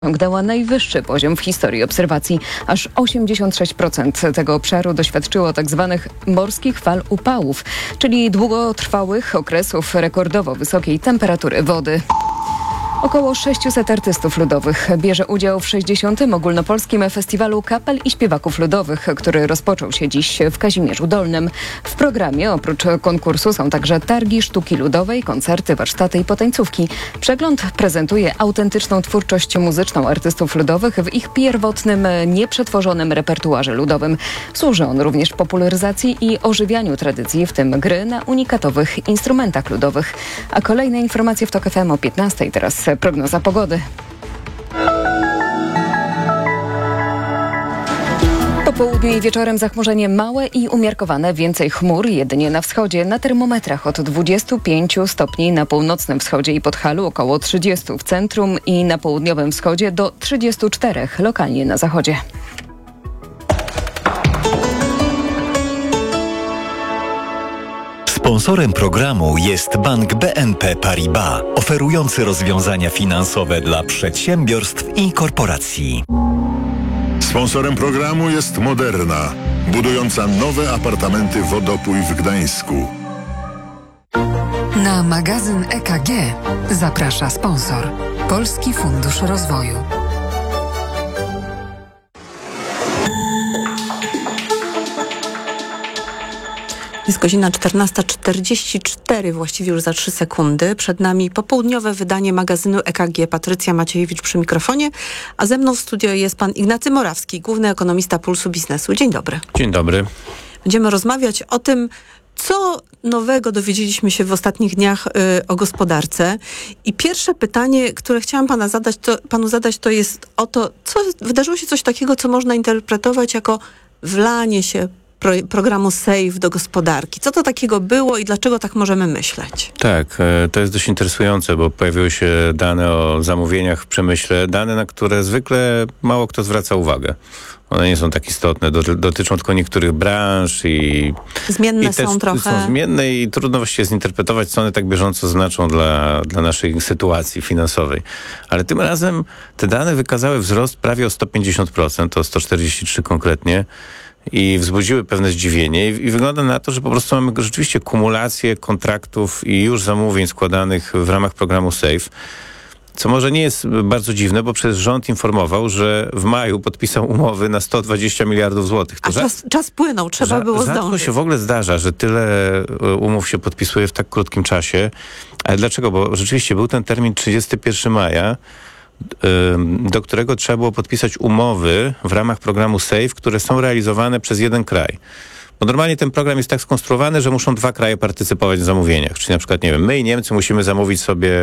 osiągnęła najwyższy poziom w historii obserwacji. Aż 86% tego obszaru doświadczyło tzw. morskich fal upałów, czyli długotrwałych okresów rekordowo wysokiej temperatury wody. Około 600 artystów ludowych bierze udział w 60. Ogólnopolskim Festiwalu Kapel i Śpiewaków Ludowych, który rozpoczął się dziś w Kazimierzu Dolnym. W programie oprócz konkursu są także targi sztuki ludowej, koncerty, warsztaty i potańcówki. Przegląd prezentuje autentyczną twórczość muzyczną artystów ludowych w ich pierwotnym, nieprzetworzonym repertuarze ludowym. Służy on również popularyzacji i ożywianiu tradycji, w tym gry na unikatowych instrumentach ludowych. A kolejne informacje w TOK FM o 15:00. Teraz prognoza pogody. Po południu i wieczorem zachmurzenie małe i umiarkowane, więcej chmur jedynie na wschodzie. Na termometrach od 25 stopni na północnym wschodzie i Podhalu, około 30 w centrum i na południowym wschodzie do 34 lokalnie na zachodzie. Sponsorem programu jest Bank BNP Paribas, oferujący rozwiązania finansowe dla przedsiębiorstw i korporacji. Sponsorem programu jest Moderna, budująca nowe apartamenty Wodopój w Gdańsku. Na magazyn EKG zaprasza sponsor Polski Fundusz Rozwoju. Jest godzina 14:44, właściwie już za 3 sekundy. Przed nami popołudniowe wydanie magazynu EKG. Patrycja Maciejewicz przy mikrofonie, a ze mną w studio jest pan Ignacy Morawski, główny ekonomista Pulsu Biznesu. Dzień dobry. Dzień dobry. Będziemy rozmawiać o tym, co nowego dowiedzieliśmy się w ostatnich dniach o gospodarce. I pierwsze pytanie, które chciałam panu zadać, to jest o to, co wydarzyło się coś takiego, co można interpretować jako wlanie się programu SAFE do gospodarki. Co to takiego było i dlaczego tak możemy myśleć? Tak, to jest dość interesujące, bo pojawiły się dane o zamówieniach w przemyśle, dane, na które zwykle mało kto zwraca uwagę. One nie są tak istotne, dotyczą tylko niektórych branż i... Zmienne są trochę. Są zmienne i trudno właściwie zinterpretować, co one tak bieżąco znaczą dla naszej sytuacji finansowej. Ale tym razem te dane wykazały wzrost prawie o 150%, to 143 konkretnie, i wzbudziły pewne zdziwienie i wygląda na to, że po prostu mamy rzeczywiście kumulację kontraktów i już zamówień składanych w ramach programu SAFE, co może nie jest bardzo dziwne, bo przecież rząd informował, że w maju podpisał umowy na 120 miliardów złotych. A czas płynął, trzeba było zdążyć. Rzadko się w ogóle zdarza, że tyle umów się podpisuje w tak krótkim czasie. Ale dlaczego? Bo rzeczywiście był ten termin 31 maja, do którego trzeba było podpisać umowy w ramach programu SAFE, które są realizowane przez jeden kraj. Bo normalnie ten program jest tak skonstruowany, że muszą 2 kraje partycypować w zamówieniach. Czyli na przykład, nie wiem, my i Niemcy musimy zamówić sobie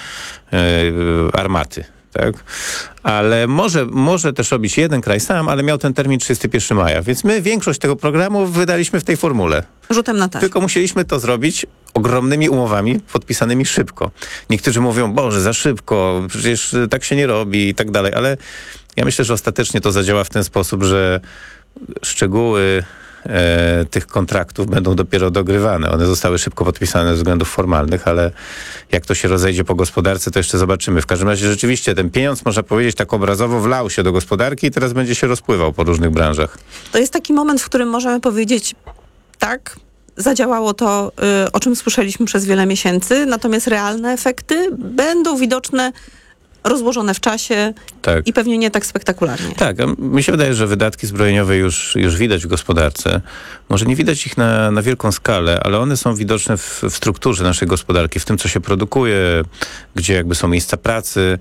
armaty, tak? Ale może też robić jeden kraj sam, ale miał ten termin 31 maja. Więc my większość tego programu wydaliśmy w tej formule. Rzutem na taśmę. Tylko musieliśmy to zrobić ogromnymi umowami podpisanymi szybko. Niektórzy mówią, Boże, za szybko, przecież tak się nie robi i tak dalej, ale ja myślę, że ostatecznie to zadziała w ten sposób, że szczegóły tych kontraktów będą dopiero dogrywane. One zostały szybko podpisane ze względów formalnych, ale jak to się rozejdzie po gospodarce, to jeszcze zobaczymy. W każdym razie rzeczywiście ten pieniądz, można powiedzieć tak obrazowo, wlał się do gospodarki i teraz będzie się rozpływał po różnych branżach. To jest taki moment, w którym możemy powiedzieć, tak, zadziałało to, o czym słyszeliśmy przez wiele miesięcy, natomiast realne efekty będą widoczne, rozłożone w czasie, tak. I pewnie nie tak spektakularnie. Tak, mi się wydaje, że wydatki zbrojeniowe już widać w gospodarce. Może nie widać ich na wielką skalę, ale one są widoczne w strukturze naszej gospodarki, w tym, co się produkuje, gdzie jakby są miejsca pracy.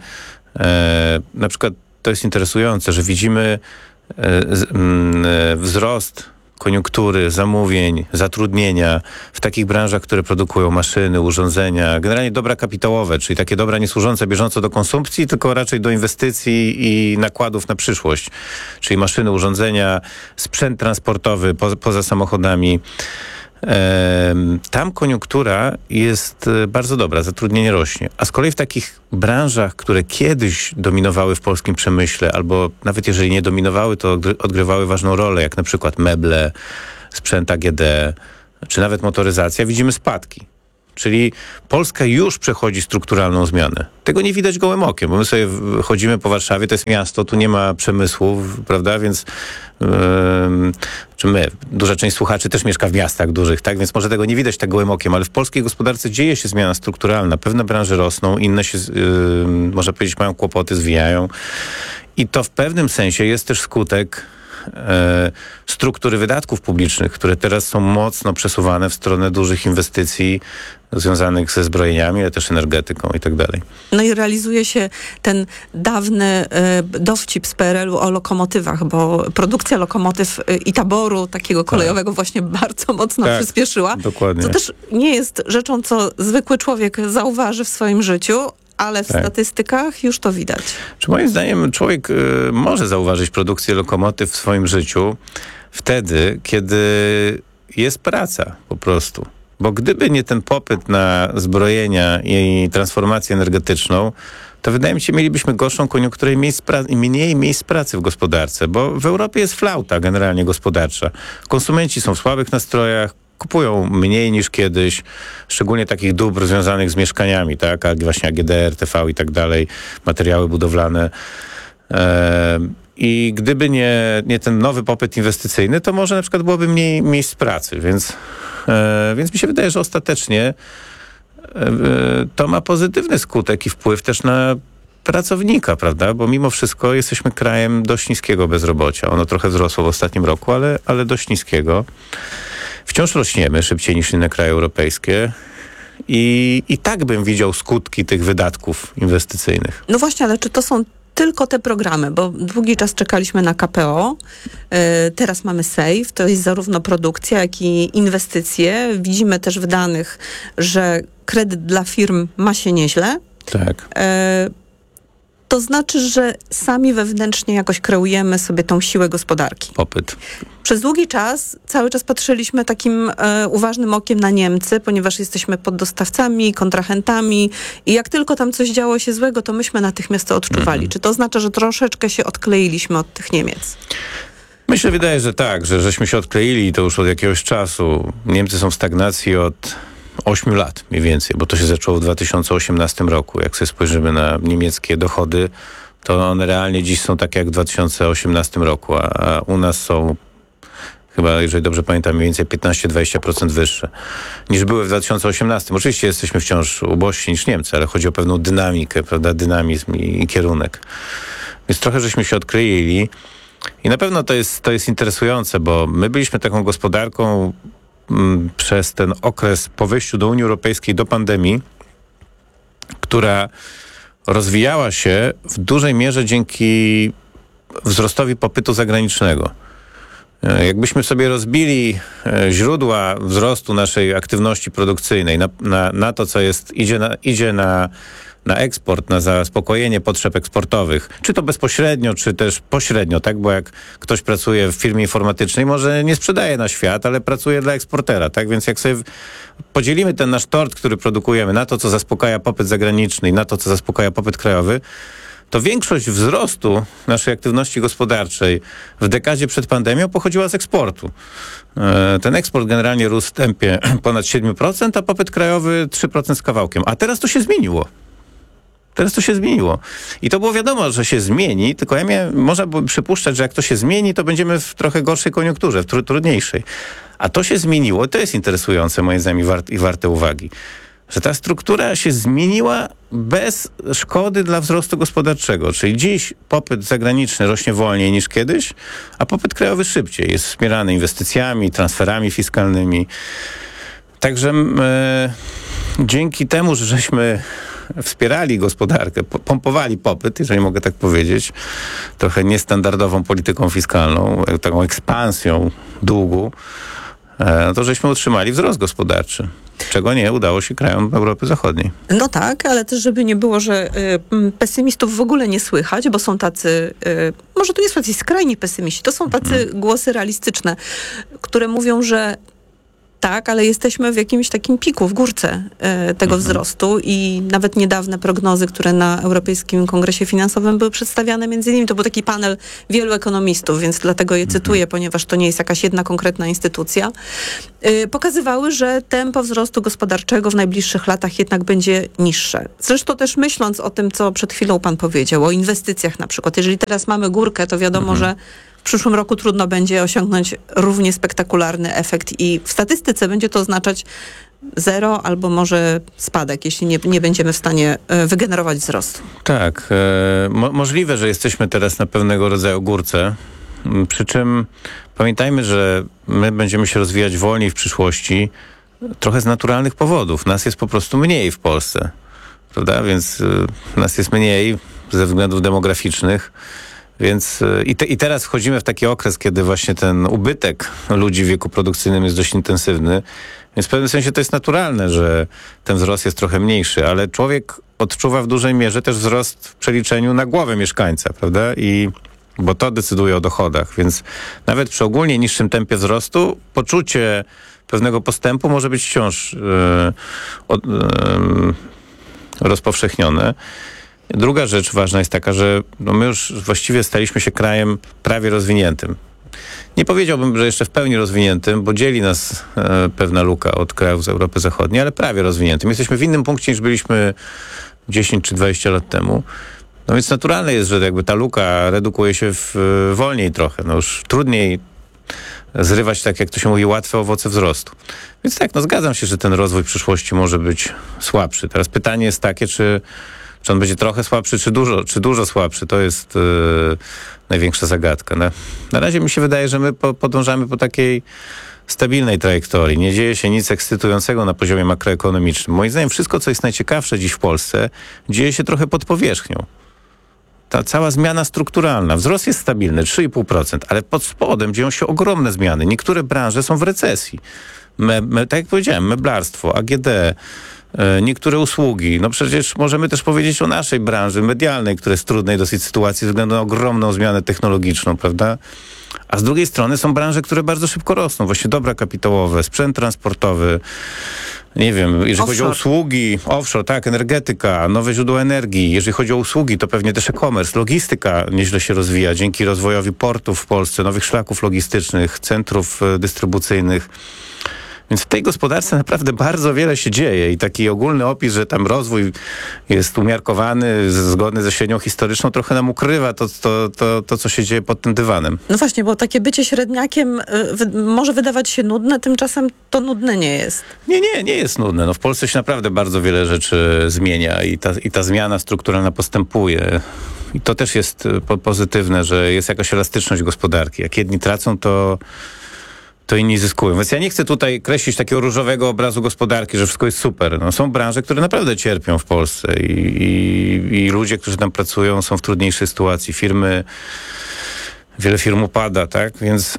Na przykład to jest interesujące, że widzimy wzrost koniunktury, zamówień, zatrudnienia w takich branżach, które produkują maszyny, urządzenia, generalnie dobra kapitałowe, czyli takie dobra nie służące bieżąco do konsumpcji, tylko raczej do inwestycji i nakładów na przyszłość. Czyli maszyny, urządzenia, sprzęt transportowy poza samochodami. Tam koniunktura jest bardzo dobra, zatrudnienie rośnie. A z kolei w takich branżach, które kiedyś dominowały w polskim przemyśle, albo nawet jeżeli nie dominowały, to odgrywały ważną rolę, jak na przykład meble, sprzęt AGD, czy nawet motoryzacja, widzimy spadki. Czyli Polska już przechodzi strukturalną zmianę. Tego nie widać gołym okiem, bo my sobie chodzimy po Warszawie, to jest miasto, tu nie ma przemysłu, prawda, więc duża część słuchaczy też mieszka w miastach dużych, tak, więc może tego nie widać tak gołym okiem, ale w polskiej gospodarce dzieje się zmiana strukturalna. Pewne branże rosną, inne się, można powiedzieć, mają kłopoty, zwijają. I to w pewnym sensie jest też skutek struktury wydatków publicznych, które teraz są mocno przesuwane w stronę dużych inwestycji związanych ze zbrojeniami, ale też energetyką i tak dalej. No i realizuje się ten dawny dowcip z PRL-u o lokomotywach, bo produkcja lokomotyw i taboru takiego kolejowego właśnie bardzo mocno przyspieszyła. Dokładnie. To też nie jest rzeczą, co zwykły człowiek zauważy w swoim życiu, ale w statystykach już to widać. Czy moim zdaniem człowiek może zauważyć produkcję lokomotyw w swoim życiu wtedy, kiedy jest praca po prostu. Bo gdyby nie ten popyt na zbrojenia i transformację energetyczną, to wydaje mi się, mielibyśmy gorszą koniunkturę i mniej miejsc pracy w gospodarce, bo w Europie jest flauta generalnie gospodarcza. Konsumenci są w słabych nastrojach, kupują mniej niż kiedyś, szczególnie takich dóbr związanych z mieszkaniami, tak, jak właśnie AGD, RTV i tak dalej, materiały budowlane. I gdyby nie ten nowy popyt inwestycyjny, to może na przykład byłoby mniej miejsc pracy, więc mi się wydaje, że ostatecznie to ma pozytywny skutek i wpływ też na pracownika, prawda? Bo mimo wszystko jesteśmy krajem dość niskiego bezrobocia. Ono trochę wzrosło w ostatnim roku, ale dość niskiego. Wciąż rośniemy szybciej niż inne kraje europejskie i tak bym widział skutki tych wydatków inwestycyjnych. No właśnie, ale czy to są tylko te programy? Bo długi czas czekaliśmy na KPO, teraz mamy SAFE, to jest zarówno produkcja, jak i inwestycje. Widzimy też w danych, że kredyt dla firm ma się nieźle. Tak. To znaczy, że sami wewnętrznie jakoś kreujemy sobie tą siłę gospodarki. Popyt. Przez długi czas, cały czas patrzyliśmy takim uważnym okiem na Niemcy, ponieważ jesteśmy poddostawcami, kontrahentami i jak tylko tam coś działo się złego, to myśmy natychmiast to odczuwali. Czy to oznacza, że troszeczkę się odkleiliśmy od tych Niemiec? Myślę, wydaje, że tak, że żeśmy się odkleili to już od jakiegoś czasu. Niemcy są w stagnacji od 8 lat mniej więcej, bo to się zaczęło w 2018 roku. Jak sobie spojrzymy na niemieckie dochody, to one realnie dziś są takie jak w 2018 roku, a u nas są chyba, jeżeli dobrze pamiętam, mniej więcej 15-20% wyższe niż były w 2018. Oczywiście jesteśmy wciąż ubożsi niż Niemcy, ale chodzi o pewną dynamikę, prawda, dynamizm i kierunek. Więc trochę żeśmy się odkleili i na pewno to jest interesujące, bo my byliśmy taką gospodarką przez ten okres po wejściu do Unii Europejskiej, do pandemii, która rozwijała się w dużej mierze dzięki wzrostowi popytu zagranicznego. Jakbyśmy sobie rozbili źródła wzrostu naszej aktywności produkcyjnej na to, co idzie na eksport, na zaspokojenie potrzeb eksportowych, czy to bezpośrednio, czy też pośrednio, tak? Bo jak ktoś pracuje w firmie informatycznej, może nie sprzedaje na świat, ale pracuje dla eksportera, tak? Więc jak sobie podzielimy ten nasz tort, który produkujemy, na to, co zaspokaja popyt zagraniczny i na to, co zaspokaja popyt krajowy, to większość wzrostu naszej aktywności gospodarczej w dekadzie przed pandemią pochodziła z eksportu. Ten eksport generalnie rósł w tempie ponad 7%, a popyt krajowy 3% z kawałkiem. A teraz to się zmieniło. I to było wiadomo, że się zmieni, tylko można było przypuszczać, że jak to się zmieni, to będziemy w trochę gorszej koniunkturze, w trudniejszej. A to się zmieniło, to jest interesujące moim zdaniem i warte uwagi, że ta struktura się zmieniła bez szkody dla wzrostu gospodarczego. Czyli dziś popyt zagraniczny rośnie wolniej niż kiedyś, a popyt krajowy szybciej. Jest wspierany inwestycjami, transferami fiskalnymi. Także dzięki temu, że żeśmy wspierali gospodarkę, pompowali popyt, jeżeli mogę tak powiedzieć, trochę niestandardową polityką fiskalną, taką ekspansją długu, to żeśmy utrzymali wzrost gospodarczy, czego nie udało się krajom Europy Zachodniej. No tak, ale też żeby nie było, że pesymistów w ogóle nie słychać, bo są tacy, może to nie są tacy skrajni pesymiści, to są tacy głosy realistyczne, które mówią, że tak, ale jesteśmy w jakimś takim piku, w górce tego wzrostu i nawet niedawne prognozy, które na Europejskim Kongresie Finansowym były przedstawiane, między innymi to był taki panel wielu ekonomistów, więc dlatego je cytuję, ponieważ to nie jest jakaś jedna konkretna instytucja, pokazywały, że tempo wzrostu gospodarczego w najbliższych latach jednak będzie niższe. Zresztą też myśląc o tym, co przed chwilą pan powiedział, o inwestycjach na przykład. Jeżeli teraz mamy górkę, to wiadomo, że w przyszłym roku trudno będzie osiągnąć równie spektakularny efekt i w statystyce będzie to oznaczać zero albo może spadek, jeśli nie będziemy w stanie wygenerować wzrostu. Tak. Możliwe, że jesteśmy teraz na pewnego rodzaju górce. Przy czym pamiętajmy, że my będziemy się rozwijać wolniej w przyszłości trochę z naturalnych powodów. Nas jest po prostu mniej w Polsce, prawda? Więc nas jest mniej ze względów demograficznych. Więc i teraz wchodzimy w taki okres, kiedy właśnie ten ubytek ludzi w wieku produkcyjnym jest dość intensywny. Więc w pewnym sensie to jest naturalne, że ten wzrost jest trochę mniejszy, ale człowiek odczuwa w dużej mierze też wzrost w przeliczeniu na głowę mieszkańca, prawda? Bo to decyduje o dochodach, więc nawet przy ogólnie niższym tempie wzrostu poczucie pewnego postępu może być wciąż rozpowszechnione. Druga rzecz ważna jest taka, że my już właściwie staliśmy się krajem prawie rozwiniętym. Nie powiedziałbym, że jeszcze w pełni rozwiniętym, bo dzieli nas pewna luka od krajów z Europy Zachodniej, ale prawie rozwiniętym. Jesteśmy w innym punkcie niż byliśmy 10 czy 20 lat temu. No więc naturalne jest, że jakby ta luka redukuje się wolniej trochę. No już trudniej zrywać, tak jak to się mówi, łatwe owoce wzrostu. Więc tak, no zgadzam się, że ten rozwój w przyszłości może być słabszy. Teraz pytanie jest takie, czy on będzie trochę słabszy, czy dużo słabszy. To jest największa zagadka. Na razie mi się wydaje, że my podążamy po takiej stabilnej trajektorii. Nie dzieje się nic ekscytującego na poziomie makroekonomicznym. Moim zdaniem wszystko, co jest najciekawsze dziś w Polsce, dzieje się trochę pod powierzchnią. Ta cała zmiana strukturalna. Wzrost jest stabilny, 3,5%, ale pod spodem dzieją się ogromne zmiany. Niektóre branże są w recesji. Tak jak powiedziałem, meblarstwo, AGD, niektóre usługi. No przecież możemy też powiedzieć o naszej branży medialnej, która jest w trudnej dosyć sytuacji ze względu na ogromną zmianę technologiczną, prawda? A z drugiej strony są branże, które bardzo szybko rosną. Właśnie dobra kapitałowe, sprzęt transportowy, nie wiem, jeżeli chodzi o usługi, offshore, tak, energetyka, nowe źródła energii. Jeżeli chodzi o usługi, to pewnie też e-commerce, logistyka nieźle się rozwija dzięki rozwojowi portów w Polsce, nowych szlaków logistycznych, centrów dystrybucyjnych. Więc w tej gospodarce naprawdę bardzo wiele się dzieje i taki ogólny opis, że tam rozwój jest umiarkowany, zgodny ze średnią historyczną, trochę nam ukrywa to, co się dzieje pod tym dywanem. No właśnie, bo takie bycie średniakiem może wydawać się nudne, tymczasem to nudne nie jest. Nie jest nudne. No w Polsce się naprawdę bardzo wiele rzeczy zmienia i ta zmiana strukturalna postępuje. I to też jest pozytywne, że jest jakaś elastyczność gospodarki. Jak jedni tracą, to inni zyskują. Więc ja nie chcę tutaj kreślić takiego różowego obrazu gospodarki, że wszystko jest super. No, są branże, które naprawdę cierpią w Polsce i ludzie, którzy tam pracują, są w trudniejszej sytuacji. Wiele firm upada, tak? Więc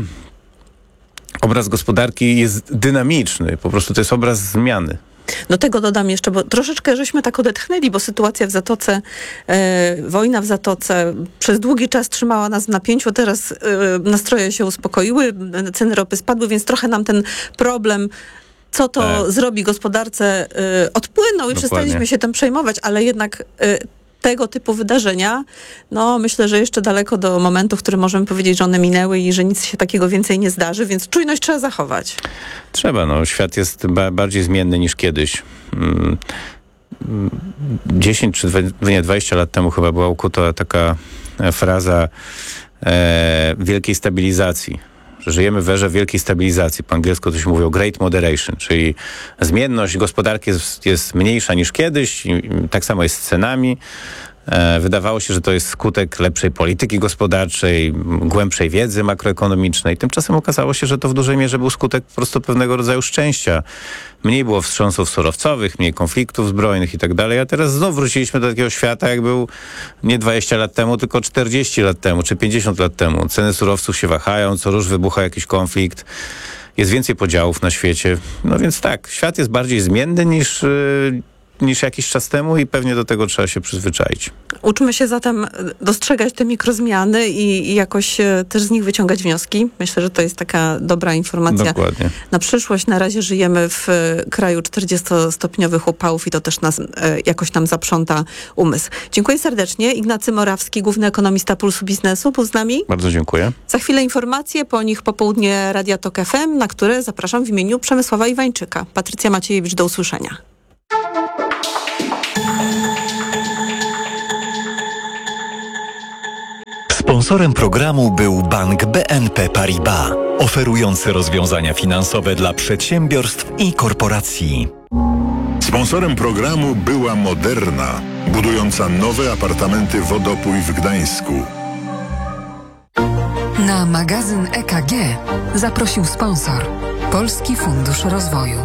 obraz gospodarki jest dynamiczny. Po prostu to jest obraz zmiany. No tego dodam jeszcze, bo troszeczkę żeśmy tak odetchnęli, bo sytuacja w Zatoce, wojna w Zatoce przez długi czas trzymała nas w napięciu, teraz nastroje się uspokoiły, ceny ropy spadły, więc trochę nam ten problem, co to zrobi gospodarce, odpłynął i przestaliśmy się tym przejmować, ale jednak tego typu wydarzenia, no myślę, że jeszcze daleko do momentu, w którym możemy powiedzieć, że one minęły i że nic się takiego więcej nie zdarzy, więc czujność trzeba zachować. Trzeba, no. Świat jest bardziej zmienny niż kiedyś. 10 czy 20 lat temu chyba była ukuta taka fraza wielkiej stabilizacji. Że żyjemy w erze wielkiej stabilizacji. Po angielsku to się mówi o great moderation, czyli zmienność gospodarki jest mniejsza niż kiedyś. Tak samo jest z cenami. Wydawało się, że to jest skutek lepszej polityki gospodarczej, głębszej wiedzy makroekonomicznej. Tymczasem okazało się, że to w dużej mierze był skutek po prostu pewnego rodzaju szczęścia. Mniej było wstrząsów surowcowych, mniej konfliktów zbrojnych i tak dalej, a teraz znów wróciliśmy do takiego świata, jak był nie 20 lat temu, tylko 40 lat temu, czy 50 lat temu. Ceny surowców się wahają, co róż wybucha jakiś konflikt. Jest więcej podziałów na świecie. No więc tak, świat jest bardziej zmienny niż jakiś czas temu i pewnie do tego trzeba się przyzwyczaić. Uczmy się zatem dostrzegać te mikrozmiany i jakoś też z nich wyciągać wnioski. Myślę, że to jest taka dobra informacja Dokładnie. na przyszłość. Na razie żyjemy w kraju 40-stopniowych upałów i to też nas jakoś tam zaprząta umysł. Dziękuję serdecznie. Ignacy Morawski, główny ekonomista Pulsu Biznesu, był z nami. Bardzo dziękuję. Za chwilę informacje, po nich popołudnie Radia Tok FM, na które zapraszam w imieniu Przemysława Iwańczyka. Patrycja Maciejewicz, do usłyszenia. Sponsorem programu był Bank BNP Paribas, oferujący rozwiązania finansowe dla przedsiębiorstw i korporacji. Sponsorem programu była Moderna, budująca nowe apartamenty Wodopój w Gdańsku. Na magazyn EKG zaprosił sponsor Polski Fundusz Rozwoju.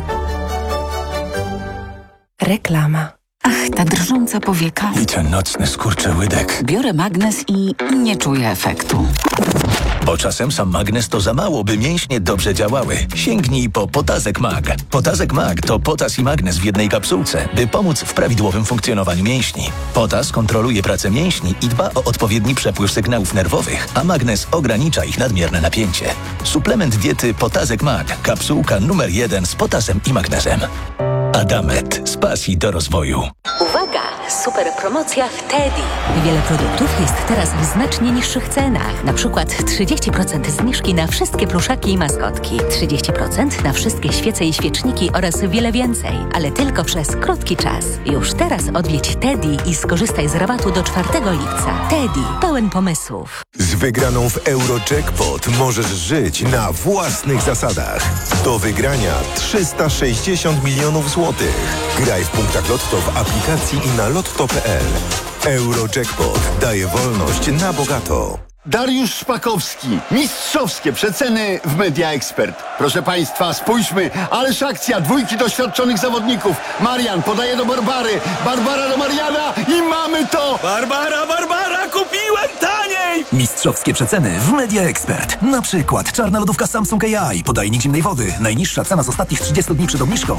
Reklama. Ach, ta drżąca powieka. I ten nocny skurczyłydek. Biorę magnes i nie czuję efektu. Bo czasem sam magnes to za mało, by mięśnie dobrze działały. Sięgnij po Potazek Mag. Potazek Mag to potas i magnes w jednej kapsułce, by pomóc w prawidłowym funkcjonowaniu mięśni. Potas kontroluje pracę mięśni i dba o odpowiedni przepływ sygnałów nerwowych, a magnes ogranicza ich nadmierne napięcie. Suplement diety Potazek Mag. Kapsułka numer 1 z potasem i magnezem. Adamet. Z pasji do rozwoju. Uwaga! Super promocja w Teddy. Wiele produktów jest teraz w znacznie niższych cenach. Na przykład 30% zniżki na wszystkie pluszaki i maskotki. 30% na wszystkie świece i świeczniki oraz wiele więcej. Ale tylko przez krótki czas. Już teraz odwiedź Teddy i skorzystaj z rabatu do 4 lipca. Teddy. Pełen pomysłów. Z wygraną w Eurojackpot możesz żyć na własnych zasadach. Do wygrania 360 milionów złotych. Graj w punktach Lotto w aplikacji i na lotto.pl. Eurojackpot daje wolność na bogato. Dariusz Szpakowski. Mistrzowskie przeceny w Media Expert. Proszę Państwa, spójrzmy. Ależ akcja. 2 doświadczonych zawodników. Marian podaje do Barbary. Barbara do Mariana i mamy to! Barbara, kupiłem taniej! Mistrzowskie przeceny w Media Expert. Na przykład czarna lodówka Samsung AI, podajnik zimnej wody. Najniższa cena z ostatnich 30 dni przed obniżką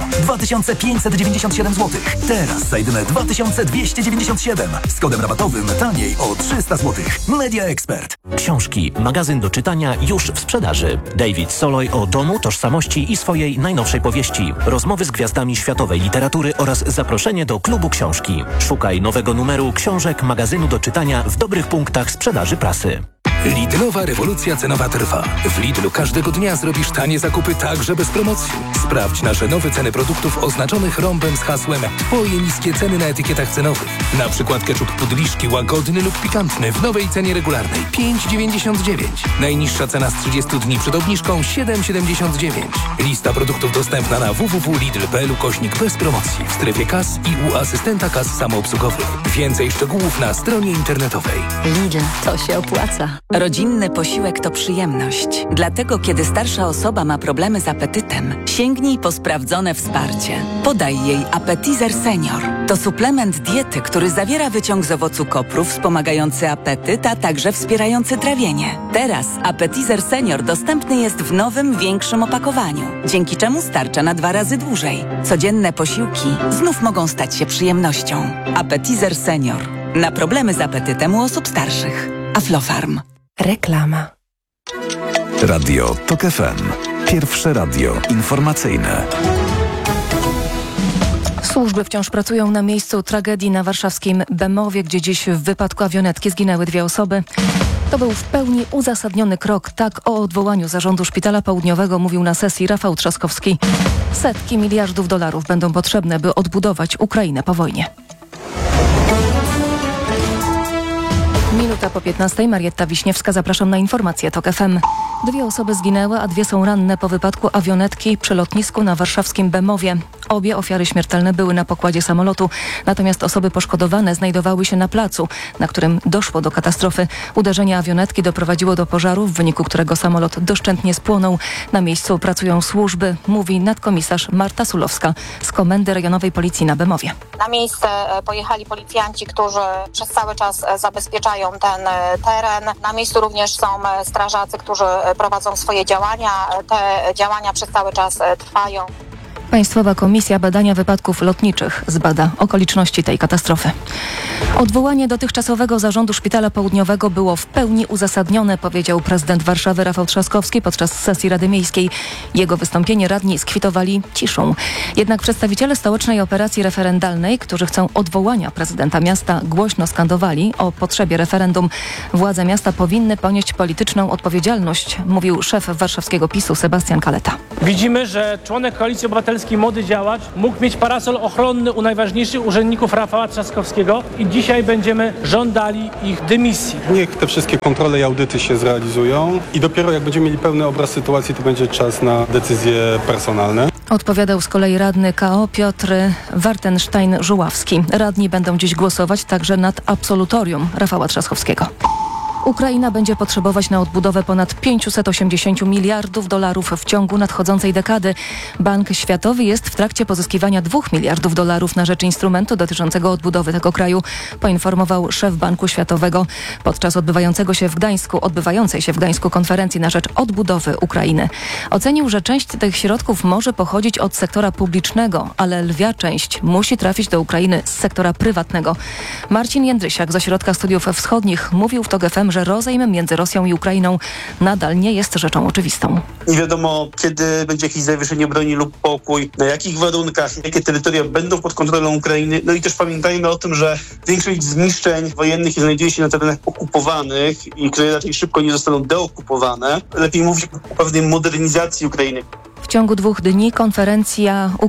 2597 zł. Teraz za jedyne 2297. Z kodem rabatowym taniej o 300 zł. Media Expert. Książki, magazyn do czytania już w sprzedaży. David Soloj o domu, tożsamości i swojej najnowszej powieści. Rozmowy z gwiazdami światowej literatury oraz zaproszenie do klubu książki. Szukaj nowego numeru książek magazynu do czytania w dobrych punktach sprzedaży prasy. Lidlowa rewolucja cenowa trwa. W Lidlu każdego dnia zrobisz tanie zakupy także bez promocji. Sprawdź nasze nowe ceny produktów oznaczonych rąbem z hasłem Twoje niskie ceny na etykietach cenowych. Na przykład ketchup Pudliszki łagodny lub pikantny w nowej cenie regularnej 5,99. Najniższa cena z 30 dni przed obniżką 7,79. Lista produktów dostępna na www.lidl.pl/bez promocji w strefie kas i u asystenta kas samoobsługowych. Więcej szczegółów na stronie internetowej. Lidl, to się opłaca. Rodzinny posiłek to przyjemność. Dlatego, kiedy starsza osoba ma problemy z apetytem, sięgnij po sprawdzone wsparcie. Podaj jej Appetizer Senior. To suplement diety, który zawiera wyciąg z owocu kopru wspomagający apetyt, a także wspierający trawienie. Teraz Appetizer Senior dostępny jest w nowym, większym opakowaniu, dzięki czemu starcza na 2 razy dłużej. Codzienne posiłki znów mogą stać się przyjemnością. Appetizer Senior. Na problemy z apetytem u osób starszych. Aflofarm. Reklama. Radio Tok FM. Pierwsze radio informacyjne. Służby wciąż pracują na miejscu tragedii na warszawskim Bemowie, gdzie dziś w wypadku awionetki zginęły 2 osoby. To był w pełni uzasadniony krok. Tak o odwołaniu zarządu Szpitala Południowego mówił na sesji Rafał Trzaskowski. Setki miliardów dolarów będą potrzebne, by odbudować Ukrainę po wojnie. Minuta po 15. Marietta Wiśniewska, zapraszam na informacje TOK FM. 2 osoby zginęły, a 2 są ranne po wypadku awionetki przy lotnisku na warszawskim Bemowie. Obie ofiary śmiertelne były na pokładzie samolotu, natomiast osoby poszkodowane znajdowały się na placu, na którym doszło do katastrofy. Uderzenie awionetki doprowadziło do pożaru, w wyniku którego samolot doszczętnie spłonął. Na miejscu pracują służby, mówi nadkomisarz Marta Sulowska z Komendy Rejonowej Policji na Bemowie. Na miejsce pojechali policjanci, którzy przez cały czas zabezpieczają ten teren. Na miejscu również są strażacy, którzy prowadzą swoje działania. Te działania przez cały czas trwają. Państwowa Komisja Badania Wypadków Lotniczych zbada okoliczności tej katastrofy. Odwołanie dotychczasowego zarządu Szpitala Południowego było w pełni uzasadnione, powiedział prezydent Warszawy Rafał Trzaskowski podczas sesji Rady Miejskiej. Jego wystąpienie radni skwitowali ciszą. Jednak przedstawiciele stołecznej operacji referendalnej, którzy chcą odwołania prezydenta miasta, głośno skandowali o potrzebie referendum. Władze miasta powinny ponieść polityczną odpowiedzialność, mówił szef warszawskiego PiS-u Sebastian Kaleta. Widzimy, że członek Koalicji Obywatelskiej, młody działacz, mógł mieć parasol ochronny u najważniejszych urzędników Rafała Trzaskowskiego i dzisiaj będziemy żądali ich dymisji. Niech te wszystkie kontrole i audyty się zrealizują i dopiero jak będziemy mieli pełny obraz sytuacji, to będzie czas na decyzje personalne. Odpowiadał z kolei radny KO Piotr Wartenstein-Żuławski. Radni będą dziś głosować także nad absolutorium Rafała Trzaskowskiego. Ukraina będzie potrzebować na odbudowę ponad 580 miliardów dolarów w ciągu nadchodzącej dekady. Bank Światowy jest w trakcie pozyskiwania 2 miliardów dolarów na rzecz instrumentu dotyczącego odbudowy tego kraju, poinformował szef Banku Światowego podczas odbywającej się w Gdańsku konferencji na rzecz odbudowy Ukrainy. Ocenił, że część tych środków może pochodzić od sektora publicznego, ale lwia część musi trafić do Ukrainy z sektora prywatnego. Marcin Jędrysiak z Ośrodka Studiów Wschodnich mówił w TOK FM, że rozejm między Rosją i Ukrainą nadal nie jest rzeczą oczywistą. Nie wiadomo, kiedy będzie jakieś zawieszenie broni lub pokój, na jakich warunkach, jakie terytoria będą pod kontrolą Ukrainy. No i też pamiętajmy o tym, że większość zniszczeń wojennych znajduje się na terenach okupowanych i które raczej szybko nie zostaną deokupowane. Lepiej mówić o pewnej modernizacji Ukrainy. W ciągu 2 dni konferencji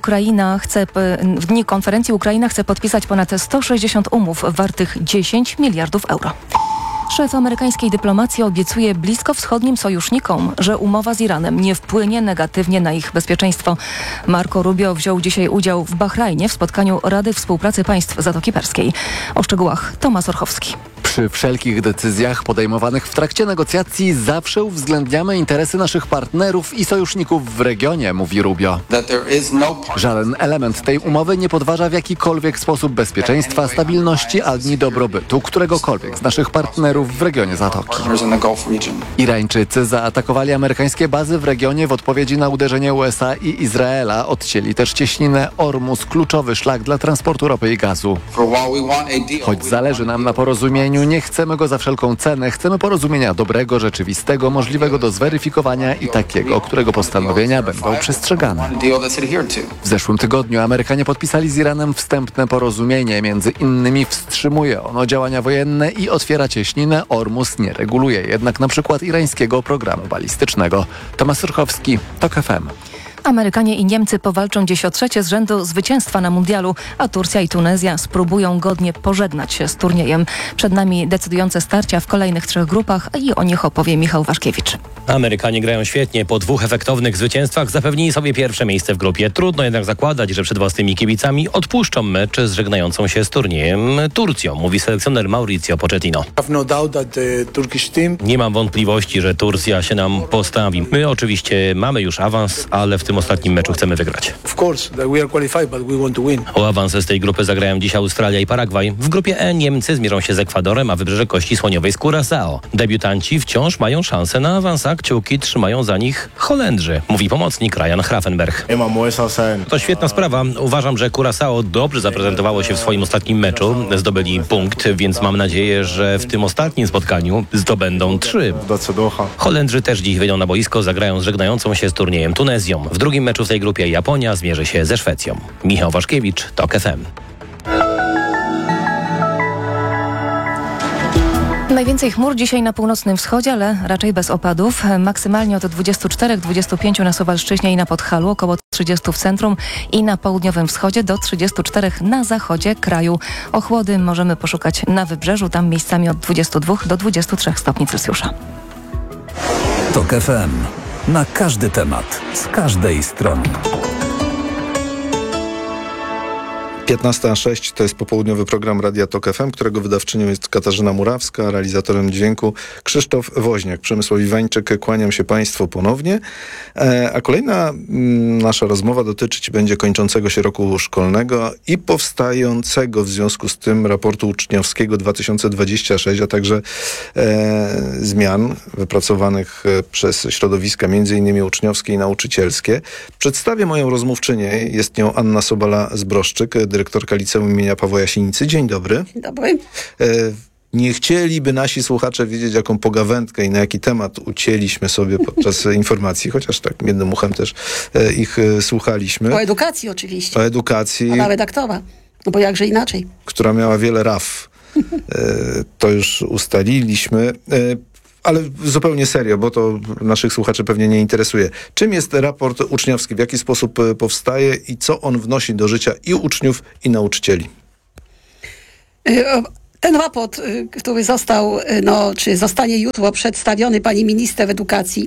Ukraina chce podpisać ponad 160 umów wartych 10 miliardów euro. Szef amerykańskiej dyplomacji obiecuje bliskowschodnim sojusznikom, że umowa z Iranem nie wpłynie negatywnie na ich bezpieczeństwo. Marco Rubio wziął dzisiaj udział w Bahrajnie w spotkaniu Rady Współpracy Państw Zatoki Perskiej. O szczegółach Tomasz Orchowski. Przy wszelkich decyzjach podejmowanych w trakcie negocjacji zawsze uwzględniamy interesy naszych partnerów i sojuszników w regionie, mówi Rubio. Żaden element tej umowy nie podważa w jakikolwiek sposób bezpieczeństwa, stabilności ani dobrobytu któregokolwiek z naszych partnerów w regionie Zatoki. Irańczycy zaatakowali amerykańskie bazy w regionie w odpowiedzi na uderzenie USA i Izraela. Odcięli też cieśninę Ormus, kluczowy szlak dla transportu ropy i gazu. Choć zależy nam na porozumieniu, nie chcemy go za wszelką cenę. Chcemy porozumienia dobrego, rzeczywistego, możliwego do zweryfikowania i takiego, którego postanowienia będą przestrzegane. W zeszłym tygodniu Amerykanie podpisali z Iranem wstępne porozumienie. Między innymi wstrzymuje ono działania wojenne i otwiera cieśninę Ormus. Nie reguluje jednak na przykład irańskiego programu balistycznego. Tomasz Orchowski, TOK FM. Amerykanie i Niemcy powalczą dziś o 3. z rzędu zwycięstwa na mundialu, a Turcja i Tunezja spróbują godnie pożegnać się z turniejem. Przed nami decydujące starcia w kolejnych 3 grupach i o nich opowie Michał Waszkiewicz. Amerykanie grają świetnie. Po 2 efektownych zwycięstwach zapewnili sobie pierwsze miejsce w grupie. Trudno jednak zakładać, że przed własnymi kibicami odpuszczą mecz z żegnającą się z turniejem Turcją, mówi selekcjoner Mauricio Pochettino. Nie mam wątpliwości, że Turcja się nam postawi. My oczywiście mamy już awans, ale w tym ostatnim meczu chcemy wygrać. O awans z tej grupy zagrają dziś Australia i Paragwaj. W grupie E Niemcy zmierzą się z Ekwadorem, a Wybrzeże Kości Słoniowej z Curaçao. Debiutanci wciąż mają szansę na awans, a kciuki trzymają za nich Holendrzy, mówi pomocnik Ryan Hrafenberg. To świetna sprawa. Uważam, że Curaçao dobrze zaprezentowało się w swoim ostatnim meczu. Zdobyli punkt, więc mam nadzieję, że w tym ostatnim spotkaniu zdobędą 3. Holendrzy też dziś wyjdą na boisko, zagrają z żegnającą się z turniejem Tunezją. W drugim meczu w tej grupie Japonia zmierzy się ze Szwecją. Michał Waszkiewicz, TOK FM. Najwięcej chmur dzisiaj na północnym wschodzie, ale raczej bez opadów. Maksymalnie od 24-25 na Suwalszczyźnie i na Podhalu, około 30 w centrum i na południowym wschodzie do 34 na zachodzie kraju. Ochłody możemy poszukać na wybrzeżu, tam miejscami od 22 do 23 stopni Celsjusza. TOK FM. Na każdy temat, z każdej strony. 15:06 to jest popołudniowy program Radia Tok FM, którego wydawczynią jest Katarzyna Murawska, realizatorem dźwięku Krzysztof Woźniak. Przemysław Iwańczyk, kłaniam się Państwu ponownie. A kolejna nasza rozmowa dotyczyć będzie kończącego się roku szkolnego i powstającego w związku z tym raportu uczniowskiego 2026, a także zmian wypracowanych przez środowiska m.in. uczniowskie i nauczycielskie. Przedstawię moją rozmówczynię. Jest nią Anna Sobala-Zbroszczyk, dyrektorka Liceum imienia Pawła Jasienicy. Dzień dobry. Dzień dobry. Nie chcieliby nasi słuchacze wiedzieć, jaką pogawędkę i na jaki temat ucięliśmy sobie podczas informacji, chociaż tak jednym uchem też ich słuchaliśmy. O edukacji oczywiście. O edukacji. Pana redaktora. No bo jakże inaczej. Która miała wiele raf. To już ustaliliśmy. Ale zupełnie serio, bo to naszych słuchaczy pewnie nie interesuje. Czym jest raport uczniowski? W jaki sposób powstaje i co on wnosi do życia i uczniów, i nauczycieli? Ten raport, który został, czy zostanie jutro przedstawiony pani minister edukacji,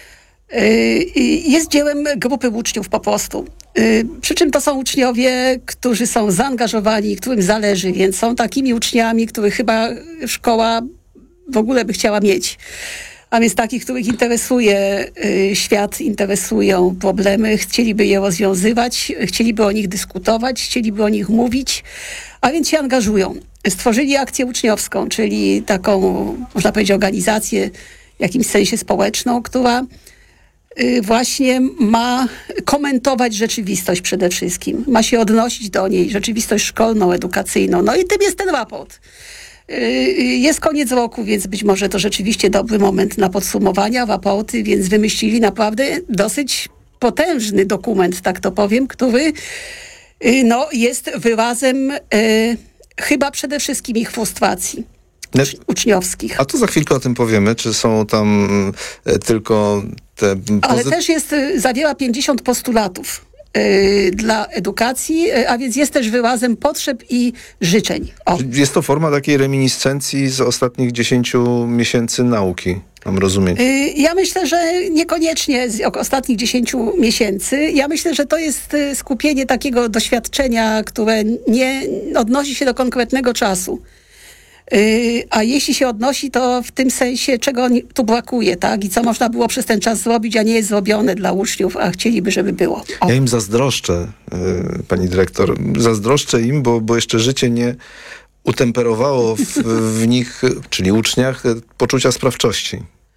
jest dziełem grupy uczniów po prostu. Przy czym to są uczniowie, którzy są zaangażowani, którym zależy, więc są takimi uczniami, których chyba szkoła w ogóle by chciała mieć. A więc takich, których interesuje świat, interesują problemy, chcieliby je rozwiązywać, chcieliby o nich dyskutować, chcieliby o nich mówić, a więc się angażują. Stworzyli akcję uczniowską, czyli taką, można powiedzieć, organizację w jakimś sensie społeczną, która właśnie ma komentować rzeczywistość przede wszystkim. Ma się odnosić do niej, rzeczywistość szkolną, edukacyjną. No i tym jest ten raport. Jest koniec roku, więc być może to rzeczywiście dobry moment na podsumowania, raporty, więc wymyślili naprawdę dosyć potężny dokument, tak to powiem, który jest wyrazem chyba przede wszystkim ich frustracji uczniowskich. A to za chwilkę o tym powiemy, czy są tam tylko te... Ale też zawiera 50 postulatów dla edukacji, a więc jest też wyrazem potrzeb i życzeń. Jest to forma takiej reminiscencji z ostatnich 10 miesięcy nauki, mam rozumieć. Ja myślę, że niekoniecznie z ostatnich 10 miesięcy. Ja myślę, że to jest skupienie takiego doświadczenia, które nie odnosi się do konkretnego czasu. A jeśli się odnosi, to w tym sensie, czego tu brakuje, tak? I co można było przez ten czas zrobić, a nie jest zrobione dla uczniów, a chcieliby, żeby było. Ja im zazdroszczę, pani dyrektor. Zazdroszczę im, bo jeszcze życie nie utemperowało w nich, czyli uczniach, poczucia sprawczości.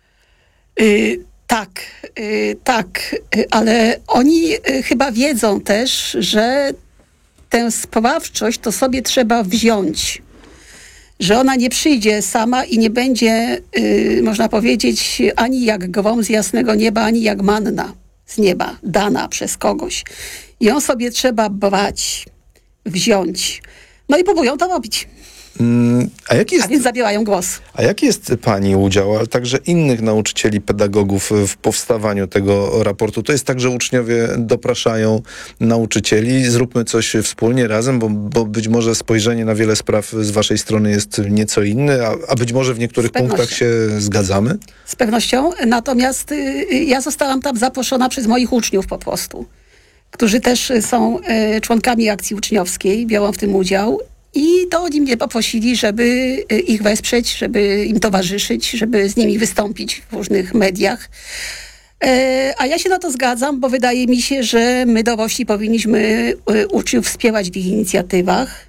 Tak, ale oni chyba wiedzą też, że tę sprawczość to sobie trzeba wziąć. Że ona nie przyjdzie sama i nie będzie, można powiedzieć, ani jak grom z jasnego nieba, ani jak manna z nieba, dana przez kogoś. Ją sobie trzeba brać, wziąć. No i próbują to robić. A więc zabierają głos. A jaki jest pani udział, ale także innych nauczycieli, pedagogów w powstawaniu tego raportu? To jest tak, że uczniowie dopraszają nauczycieli, zróbmy coś wspólnie, razem, bo być może spojrzenie na wiele spraw z waszej strony jest nieco inne, a być może w niektórych punktach się zgadzamy? Z pewnością, natomiast ja zostałam tam zaproszona przez moich uczniów po prostu, którzy też są członkami akcji uczniowskiej, biorą w tym udział. I to oni mnie poprosili, żeby ich wesprzeć, żeby im towarzyszyć, żeby z nimi wystąpić w różnych mediach. A ja się na to zgadzam, bo wydaje mi się, że my dorośli powinniśmy uczniów wspierać w ich inicjatywach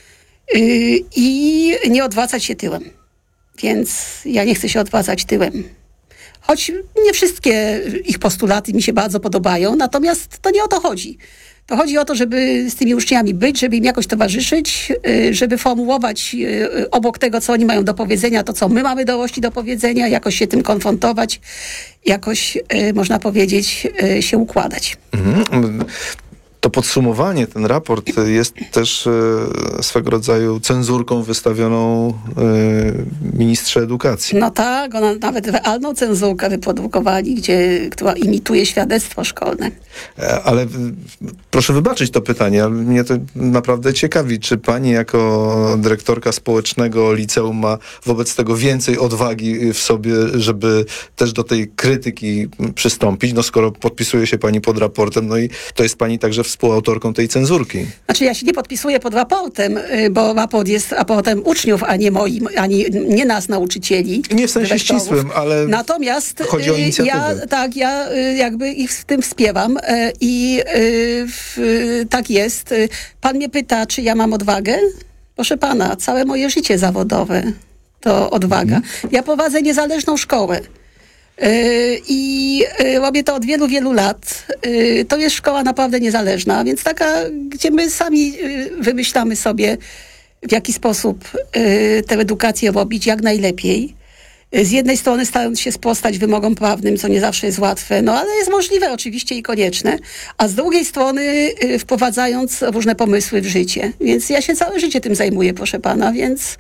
i nie odwracać się tyłem. Więc ja nie chcę się odwracać tyłem. Choć nie wszystkie ich postulaty mi się bardzo podobają, natomiast to nie o to chodzi. To chodzi o to, żeby z tymi uczniami być, żeby im jakoś towarzyszyć, żeby formułować obok tego, co oni mają do powiedzenia, to, co my mamy dorośli do powiedzenia, jakoś się tym konfrontować, jakoś, można powiedzieć, się układać. To podsumowanie, ten raport jest też swego rodzaju cenzurką wystawioną ministrze edukacji. No tak, ona nawet realną cenzurkę wyprodukowali, która imituje świadectwo szkolne. Ale proszę wybaczyć to pytanie, ale mnie to naprawdę ciekawi, czy pani jako dyrektorka społecznego liceum ma wobec tego więcej odwagi w sobie, żeby też do tej krytyki przystąpić, no skoro podpisuje się pani pod raportem, no i to jest pani także w współautorką tej cenzurki. Znaczy ja się nie podpisuję pod raportem, bo raport jest raportem uczniów, a nie moim, ani nie nas, nauczycieli. Nie w sensie ścisłym, ale natomiast chodzi o inicjatywę. ja jakby ich w tym wspieram i tak jest. Pan mnie pyta, czy ja mam odwagę? Proszę pana, całe moje życie zawodowe to odwaga. Ja prowadzę niezależną szkołę. I robię to od wielu, wielu lat. To jest szkoła naprawdę niezależna, więc taka, gdzie my sami wymyślamy sobie, w jaki sposób tę edukację robić jak najlepiej. Z jednej strony starając się sprostać wymogom prawnym, co nie zawsze jest łatwe, no ale jest możliwe oczywiście i konieczne, a z drugiej strony wprowadzając różne pomysły w życie. Więc ja się całe życie tym zajmuję, proszę pana, więc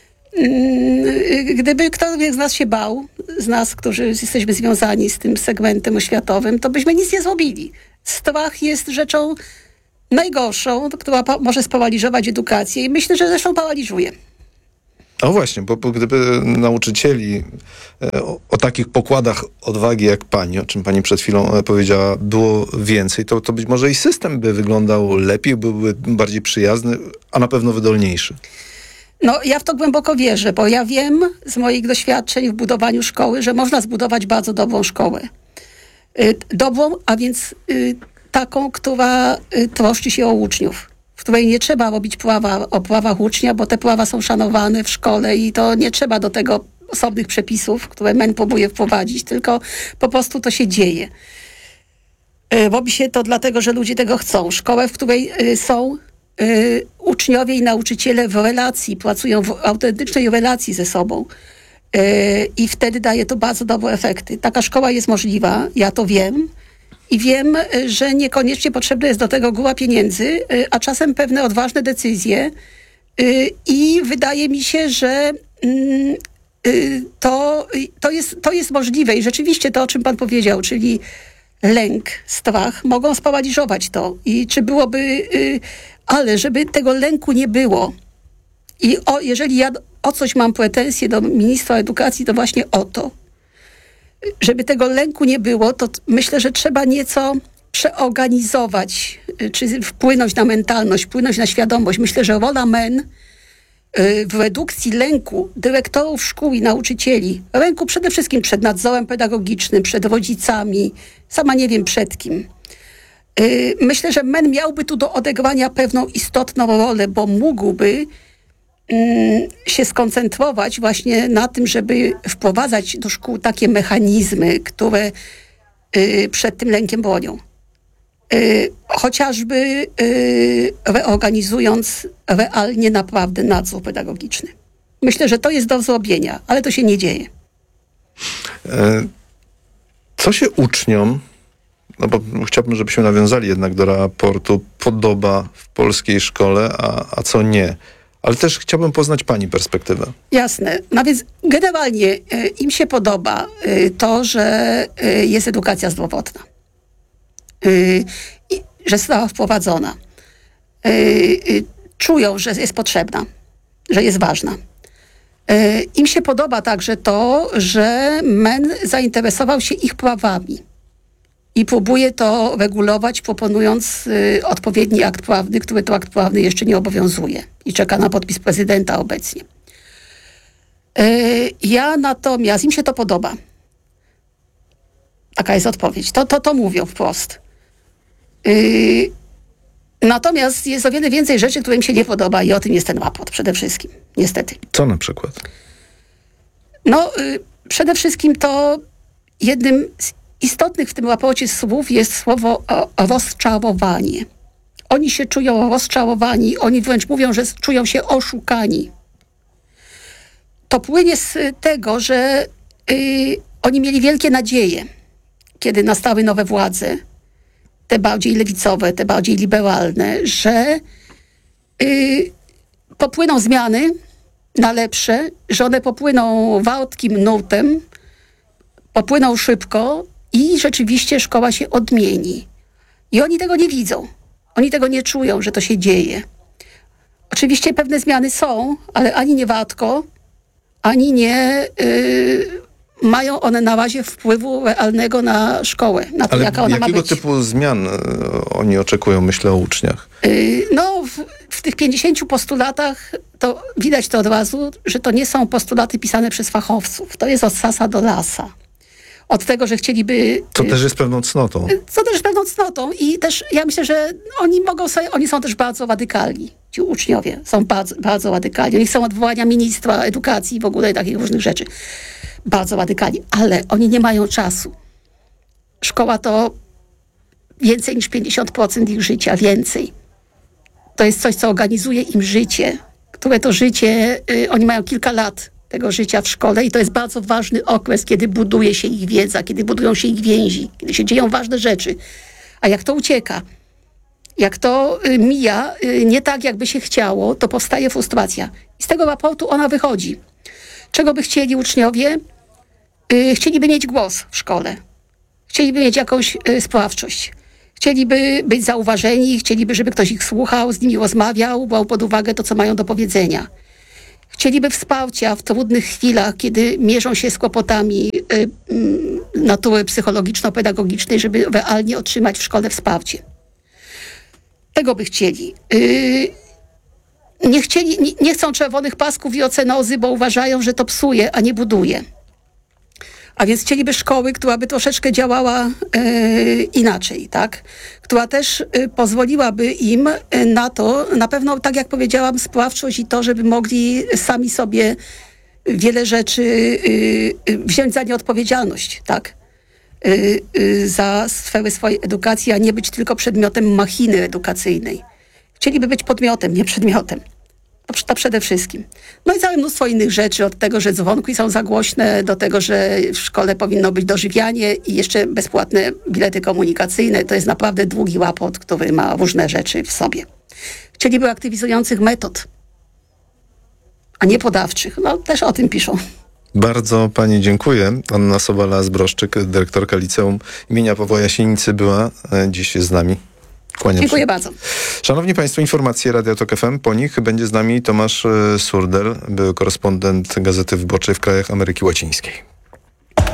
gdyby ktokolwiek z nas się bał, z nas, którzy jesteśmy związani z tym segmentem oświatowym, to byśmy nic nie zrobili. Strach jest rzeczą najgorszą, która może sparaliżować edukację i myślę, że zresztą paraliżuje. O właśnie, bo gdyby nauczycieli o takich pokładach odwagi jak pani, o czym pani przed chwilą powiedziała, było więcej, to być może i system by wyglądał lepiej, byłby bardziej przyjazny, a na pewno wydolniejszy. No, ja w to głęboko wierzę, bo ja wiem z moich doświadczeń w budowaniu szkoły, że można zbudować bardzo dobrą szkołę. Dobrą, a więc taką, która troszczy się o uczniów, w której nie trzeba robić prawa o prawach ucznia, bo te prawa są szanowane w szkole i to nie trzeba do tego osobnych przepisów, które MEN próbuje wprowadzić, tylko po prostu to się dzieje. Robi się to dlatego, że ludzie tego chcą. Szkołę, w której są uczniowie i nauczyciele w relacji, pracują w autentycznej relacji ze sobą i wtedy daje to bardzo dobre efekty. Taka szkoła jest możliwa, ja to wiem i wiem, że niekoniecznie potrzebne jest do tego góra pieniędzy, a czasem pewne odważne decyzje i wydaje mi się, że to jest możliwe i rzeczywiście to, o czym pan powiedział, czyli lęk, strach, mogą sparaliżować to. I czy byłoby... ale żeby tego lęku nie było i jeżeli ja o coś mam pretensje do ministra edukacji, to właśnie o to. Żeby tego lęku nie było, to myślę, że trzeba nieco przeorganizować, czy wpłynąć na mentalność, wpłynąć na świadomość. Myślę, że rola MEN w redukcji lęku dyrektorów szkół i nauczycieli, lęku przede wszystkim przed nadzorem pedagogicznym, przed rodzicami, sama nie wiem przed kim. Myślę, że MEN miałby tu do odegrania pewną istotną rolę, bo mógłby się skoncentrować właśnie na tym, żeby wprowadzać do szkół takie mechanizmy, które przed tym lękiem bronią. Chociażby reorganizując realnie naprawdę nadzór pedagogiczny. Myślę, że to jest do zrobienia, ale to się nie dzieje. Co się uczniom, no bo chciałbym, żebyśmy nawiązali jednak do raportu, podoba w polskiej szkole, a co nie? Ale też chciałbym poznać pani perspektywę. Jasne. No więc generalnie im się podoba to, że jest edukacja zdrowotna. Że została wprowadzona. Czują, że jest potrzebna, że jest ważna. Im się podoba także to, że MEN zainteresował się ich prawami i próbuje to regulować, proponując odpowiedni akt prawny, który to akt prawny jeszcze nie obowiązuje i czeka na podpis prezydenta obecnie. Ja natomiast, im się to podoba. Taka jest odpowiedź. To mówią wprost. Natomiast jest o wiele więcej rzeczy, które im się nie podoba i o tym jest ten raport przede wszystkim, niestety. Co na przykład? No, przede wszystkim to jednym z istotnych w tym raporcie słów jest słowo rozczarowanie. Oni się czują rozczarowani, oni wręcz mówią, że czują się oszukani. To płynie z tego, że oni mieli wielkie nadzieje, kiedy nastały nowe władze, te bardziej lewicowe, te bardziej liberalne, że popłyną zmiany na lepsze, że one popłyną wartkim nurtem, popłyną szybko i rzeczywiście szkoła się odmieni. I oni tego nie widzą. Oni tego nie czują, że to się dzieje. Oczywiście pewne zmiany są, ale ani nie wartko, ani nie mają one na razie wpływu realnego na szkołę, na to, Ale jaka ona ma jakiego być. typu zmian oni oczekują, myślę, o uczniach? No, w tych 50 postulatach to widać to od razu, że to nie są postulaty pisane przez fachowców. To jest od sasa do lasa. Od tego, że chcieliby... To też jest pewną cnotą. Co też pewną cnotą i też ja myślę, że oni są też bardzo radykalni. Ci uczniowie są bardzo, bardzo radykalni. Oni chcą odwołania ministra edukacji i w ogóle takich różnych rzeczy. Bardzo radykalni, ale oni nie mają czasu. Szkoła to więcej niż 50% ich życia, więcej. To jest coś, co organizuje im życie, które to życie, oni mają kilka lat tego życia w szkole i to jest bardzo ważny okres, kiedy buduje się ich wiedza, kiedy budują się ich więzi, kiedy się dzieją ważne rzeczy. A jak to ucieka, jak to mija nie tak, jakby się chciało, to powstaje frustracja. I z tego raportu ona wychodzi. Czego by chcieli uczniowie? Chcieliby mieć głos w szkole. Chcieliby mieć jakąś sprawczość. Chcieliby być zauważeni, chcieliby, żeby ktoś ich słuchał, z nimi rozmawiał, brał pod uwagę to, co mają do powiedzenia. Chcieliby wsparcia w trudnych chwilach, kiedy mierzą się z kłopotami natury psychologiczno-pedagogicznej, żeby realnie otrzymać w szkole wsparcie. Tego by chcieli. Nie chcą czerwonych pasków i ocenozy, bo uważają, że to psuje, a nie buduje. A więc chcieliby szkoły, która by troszeczkę działała inaczej, tak? Która też pozwoliłaby im na to, na pewno, tak jak powiedziałam, sprawczość i to, żeby mogli sami sobie wiele rzeczy wziąć za nie odpowiedzialność, tak? Za sfery swojej edukacji, a nie być tylko przedmiotem machiny edukacyjnej. Chcieliby być podmiotem, nie przedmiotem. To przede wszystkim. No i całe mnóstwo innych rzeczy, od tego, że dzwonki są za głośne, do tego, że w szkole powinno być dożywianie i jeszcze bezpłatne bilety komunikacyjne. To jest naprawdę długi raport, który ma różne rzeczy w sobie. Chcieliby aktywizujących metod, a nie podawczych. No też o tym piszą. Bardzo pani dziękuję. Anna Sobala-Zbroszczyk, dyrektorka Liceum imienia Pawła Jasienicy, była dziś z nami. Kłaniam Dziękuję się. bardzo. Szanowni Państwo, informacje Radia Tok FM. Po nich będzie z nami Tomasz Surdel, były korespondent Gazety Wyborczej w krajach Ameryki Łacińskiej.